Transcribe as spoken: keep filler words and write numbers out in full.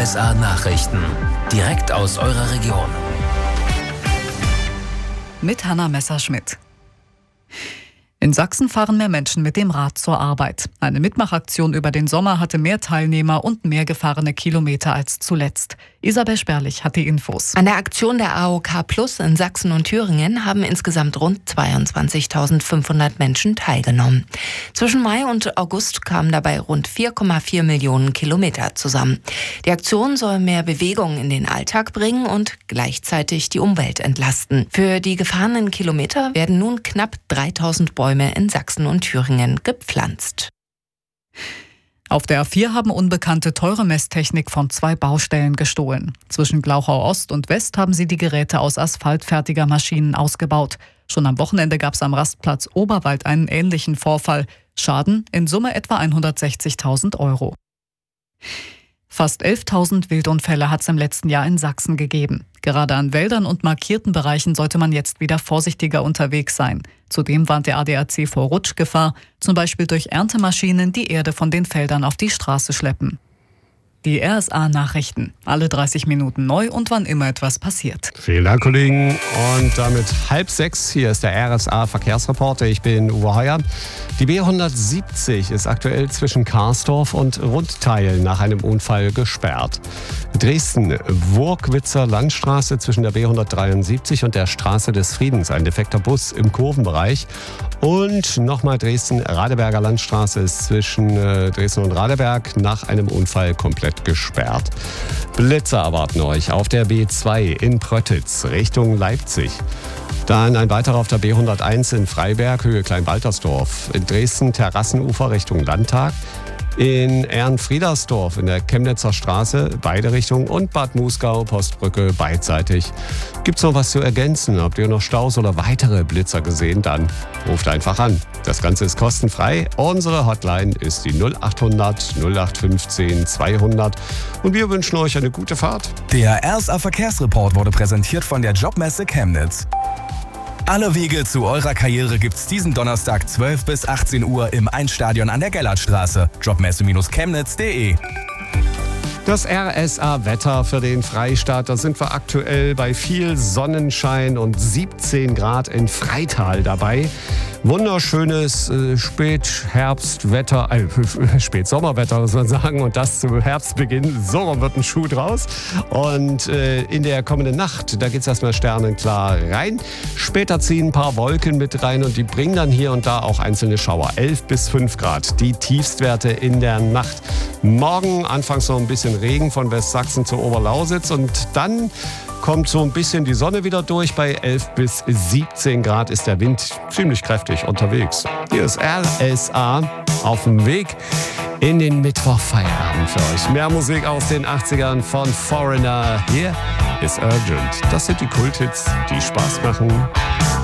S A Nachrichten. Direkt aus eurer Region. Mit Hanna Messerschmidt. In Sachsen fahren mehr Menschen mit dem Rad zur Arbeit. Eine Mitmachaktion über den Sommer hatte mehr Teilnehmer und mehr gefahrene Kilometer als zuletzt. Isabel Sperlich hat die Infos. An der Aktion der A O K Plus in Sachsen und Thüringen haben insgesamt rund zweiundzwanzigtausendfünfhundert Menschen teilgenommen. Zwischen Mai und August kamen dabei rund vier Komma vier Millionen Kilometer zusammen. Die Aktion soll mehr Bewegung in den Alltag bringen und gleichzeitig die Umwelt entlasten. Für die gefahrenen Kilometer werden nun knapp dreitausend Bäume in Sachsen und Thüringen gepflanzt. Auf der A vier haben Unbekannte teure Messtechnik von zwei Baustellen gestohlen. Zwischen Glauchau Ost und West haben sie die Geräte aus asphaltfertiger Maschinen ausgebaut. Schon am Wochenende gab es am Rastplatz Oberwald einen ähnlichen Vorfall. Schaden in Summe etwa hundertsechzigtausend Euro. Fast elftausend Wildunfälle hat es im letzten Jahr in Sachsen gegeben. Gerade an Wäldern und markierten Bereichen sollte man jetzt wieder vorsichtiger unterwegs sein. Zudem warnt der A D A C vor Rutschgefahr, zum Beispiel durch Erntemaschinen, die Erde von den Feldern auf die Straße schleppen. Die R S A-Nachrichten. Alle dreißig Minuten neu und wann immer etwas passiert. Vielen Dank, Kollegen. Und damit halb sechs. Hier ist der R S A-Verkehrsreporter. Ich bin Uwe Heuer. Die B hundertsiebzig ist aktuell zwischen Karsdorf und Rundteil nach einem Unfall gesperrt. Dresden-Wurkwitzer Landstraße zwischen der B hundertdreiundsiebzig und der Straße des Friedens. Ein defekter Bus im Kurvenbereich. Und nochmal Dresden-Radeberger Landstraße ist zwischen äh, Dresden und Radeberg nach einem Unfall komplett gesperrt. Blitzer erwarten euch auf der B zwei in Pröttitz Richtung Leipzig. Dann ein weiterer auf der B hunderteins in Freiberg, Höhe Kleinbaltersdorf. In Dresden Terrassenufer Richtung Landtag. In Ehrenfriedersdorf in der Chemnitzer Straße, beide Richtungen. Und Bad Muskau, Postbrücke, beidseitig. Gibt's noch was zu ergänzen? Habt ihr noch Staus oder weitere Blitzer gesehen? Dann ruft einfach an. Das Ganze ist kostenfrei. Unsere Hotline ist die null achthundert null acht fünfzehn zweihundert. Und wir wünschen euch eine gute Fahrt. Der R S A Verkehrsreport wurde präsentiert von der Jobmesse Chemnitz. Alle Wege zu eurer Karriere gibt's diesen Donnerstag zwölf bis achtzehn Uhr im Einstadion an der Gellertstraße. jobmesse Chemnitz punkt de. Das R S A-Wetter für den Freistaat, da sind wir aktuell bei viel Sonnenschein und siebzehn Grad in Freital dabei. Wunderschönes äh, Spätherbstwetter, äh, Spätsommerwetter muss man sagen, und das zum Herbstbeginn. So wird ein Schuh draus. Und äh, in der kommenden Nacht, da geht es erstmal sternenklar rein. Später ziehen ein paar Wolken mit rein und die bringen dann hier und da auch einzelne Schauer. elf bis fünf Grad, die Tiefstwerte in der Nacht. Morgen anfangs noch ein bisschen Regen von Westsachsen zur Oberlausitz und dann kommt so ein bisschen die Sonne wieder durch. Bei elf bis siebzehn Grad ist der Wind ziemlich kräftig unterwegs. Hier ist R S A auf dem Weg in den Mittwochfeierabend für euch. Mehr Musik aus den achtzigern von Foreigner. Hier ist Urgent. Das sind die Kulthits, die Spaß machen.